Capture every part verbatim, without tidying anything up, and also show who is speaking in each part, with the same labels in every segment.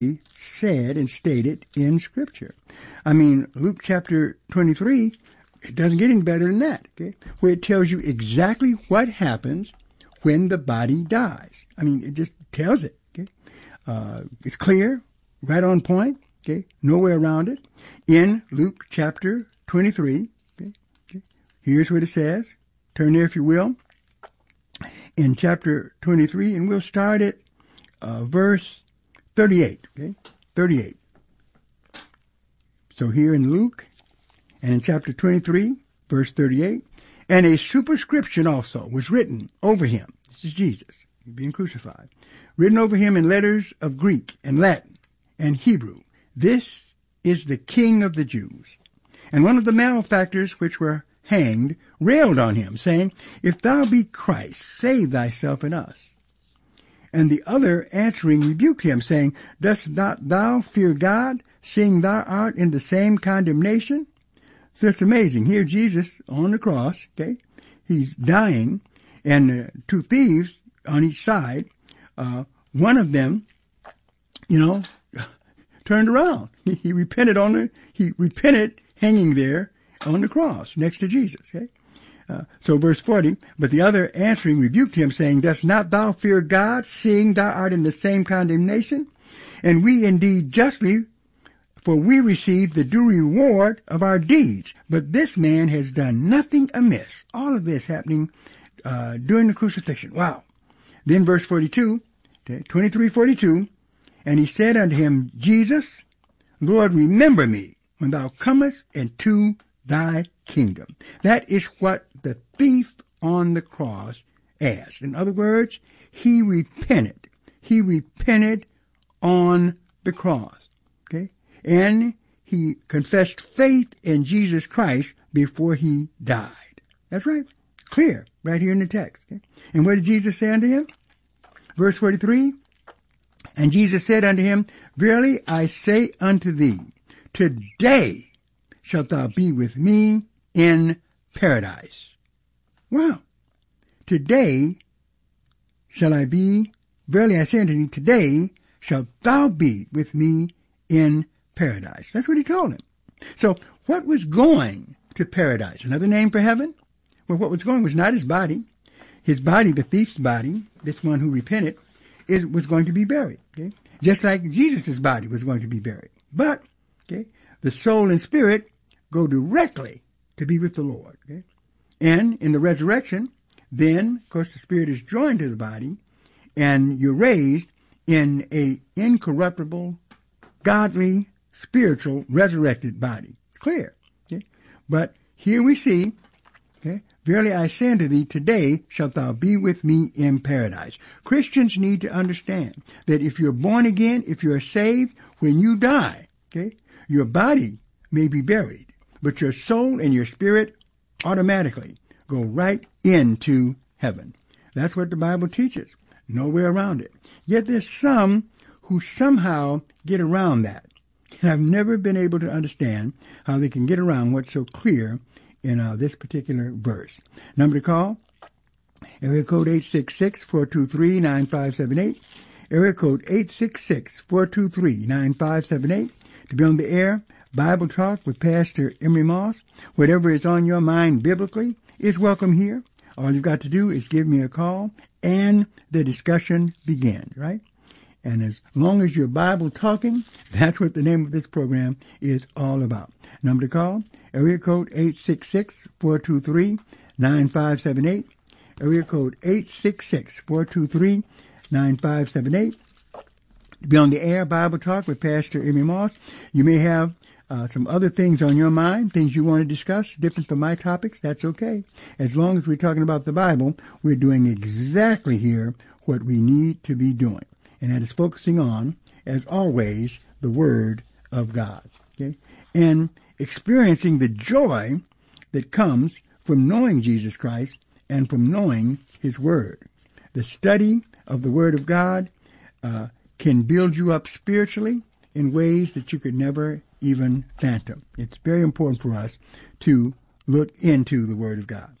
Speaker 1: said and stated in Scripture. I mean, Luke chapter twenty-three, it doesn't get any better than that, okay? Where it tells you exactly what happens when the body dies. I mean, it just tells it, okay? Uh, it's clear, right on point, okay? Nowhere around it. In Luke chapter twenty-three, okay? Okay? Here's what it says. Turn there if you will. In chapter twenty-three, and we'll start at uh, verse thirty-eight, okay? thirty-eight. So here in Luke, and in chapter twenty-three, verse thirty-eight, and a superscription also was written over him. This is Jesus being crucified. Written over him in letters of Greek and Latin and Hebrew. This is the King of the Jews. And one of the malefactors which were hanged railed on him, saying, If thou be Christ, save thyself and us. And the other answering rebuked him, saying, Dost not thou fear God, seeing thou art in the same condemnation? So it's amazing. Here Jesus on the cross, okay, he's dying, and uh, two thieves on each side, uh, one of them, you know, turned around. He, he repented on the, he repented hanging there on the cross next to Jesus, okay? Uh, so verse forty, but the other answering rebuked him, saying, Dost not thou fear God, seeing thou art in the same condemnation? And we indeed justly, for we receive the due reward of our deeds. But this man has done nothing amiss. All of this happening uh, during the crucifixion. Wow. Then verse forty-two, okay, twenty-three forty-two, and he said unto him, Jesus, Lord, remember me when thou comest into thy kingdom. That is what the thief on the cross asked. In other words, he repented. He repented on the cross. Okay? And he confessed faith in Jesus Christ before he died. That's right. Clear. Right here in the text. Okay? And what did Jesus say unto him? Verse forty-three. And Jesus said unto him, Verily I say unto thee, today shalt thou be with me in paradise. Wow. Today shall I be, verily I say unto thee, today shalt thou be with me in paradise. That's what he told him. So what was going to paradise? Another name for heaven? Well, what was going was not his body. His body, the thief's body, this one who repented, is, was going to be buried. Okay? Just like Jesus' body was going to be buried. But, okay, the soul and spirit go directly to be with the Lord. Okay? And in the resurrection, then, of course, the spirit is joined to the body, and you're raised in a incorruptible, godly, spiritual, resurrected body. It's clear. Okay? But here we see, okay, verily I say unto thee, today shalt thou be with me in paradise. Christians need to understand that if you're born again, if you're saved, when you die, okay, your body may be buried, but your soul and your spirit automatically go right into heaven. That's what the Bible teaches. Nowhere around it. Yet there's some who somehow get around that. And I've never been able to understand how they can get around what's so clear in uh, this particular verse. Number to call, area code eight six six, four two three, nine five seven eight. Area code eight six six, four two three, nine five seven eight. To be on the air, Bible Talk with Pastor Emery Moss. Whatever is on your mind biblically is welcome here. All you've got to do is give me a call and the discussion begins, right? And as long as you're Bible talking, that's what the name of this program is all about. Number to call, area code eight six six, four two three, nine five seven eight. Area code eight six six, four two three, nine five seven eight. To be on the air, Bible Talk with Pastor Emery Moss. You may have uh, some other things on your mind, things you want to discuss, different from my topics. That's okay. As long as we're talking about the Bible, we're doing exactly here what we need to be doing. And that is focusing on, as always, the Word of God. Okay? And experiencing the joy that comes from knowing Jesus Christ and from knowing His Word. The study of the Word of God uh, can build you up spiritually in ways that you could never even fathom. It's very important for us to look into the Word of God.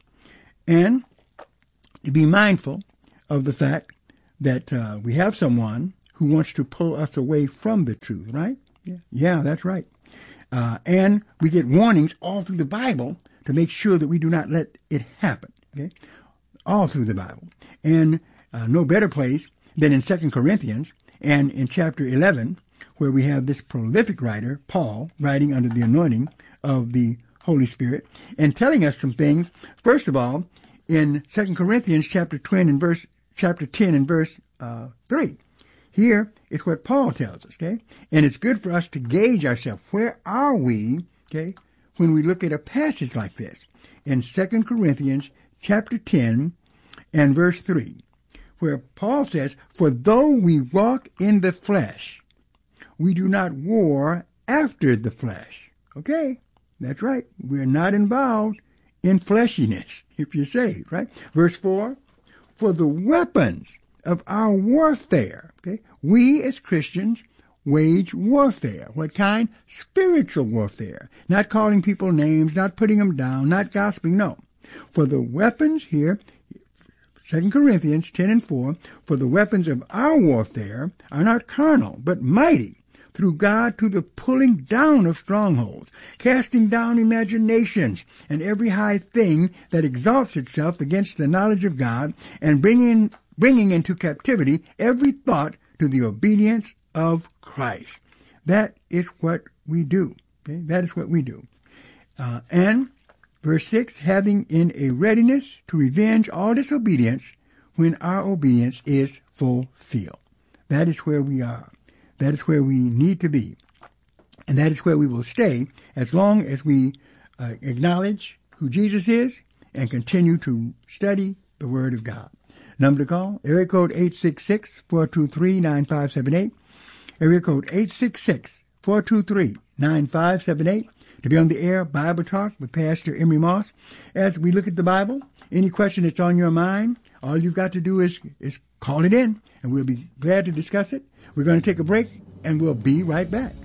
Speaker 1: And to be mindful of the fact that uh, we have someone who wants to pull us away from the truth, right? Yeah, yeah, that's right. Uh, and we get warnings all through the Bible to make sure that we do not let it happen, okay? All through the Bible. And uh, no better place than in Second Corinthians and in chapter eleven, where we have this prolific writer, Paul, writing under the anointing of the Holy Spirit and telling us some things. First of all, in Second Corinthians chapter ten and verse chapter ten and verse uh, three. Here is what Paul tells us, okay? And it's good for us to gauge ourselves. Where are we, okay, when we look at a passage like this? In Second Corinthians chapter ten and verse three, where Paul says, "For though we walk in the flesh, we do not war after the flesh." Okay, that's right. We're not involved in fleshiness, if you're saved, right? Verse four, "For the weapons of our warfare," okay, we as Christians wage warfare. What kind? Spiritual warfare. Not calling people names, not putting them down, not gossiping, no. For the weapons here, Second Corinthians ten and four, "For the weapons of our warfare are not carnal, but mighty through God to the pulling down of strongholds, casting down imaginations and every high thing that exalts itself against the knowledge of God, and bringing bringing into captivity every thought to the obedience of Christ." That is what we do. Okay? That is what we do. Uh, and verse six, "Having in a readiness to revenge all disobedience when our obedience is fulfilled." That is where we are. That is where we need to be. And that is where we will stay as long as we uh, acknowledge who Jesus is and continue to study the Word of God. Number to call, area code eight six six, four two three, nine five seven eight. Area code eight six six, four two three, nine five seven eight. To be on the air, Bible Talk with Pastor Emery Moss. As we look at the Bible, any question that's on your mind, all you've got to do is, is call it in, and we'll be glad to discuss it. We're going to take a break, and we'll be right back.